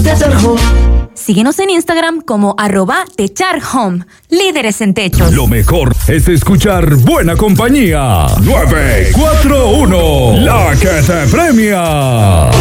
Techarhome. Síguenos en Instagram como @techarhome. Líderes en techos. Lo mejor es escuchar buena compañía. 941, la que te premia.